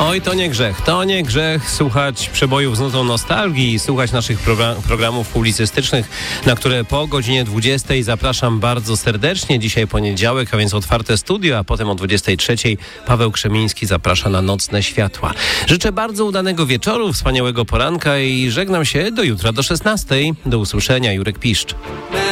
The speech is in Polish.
Oj, to nie grzech słuchać przebojów z nutą nostalgii, słuchać naszych programów publicystycznych, na które po godzinie 20 zapraszam bardzo serdecznie. Dzisiaj poniedziałek, a więc otwarte studio, a potem o 23 Paweł Krzemiński zaprasza na Nocne Światła. Życzę bardzo udanego wieczoru, wspaniałego poranka i żegnam się do jutra do 16. Do usłyszenia, Jurek Piszcz.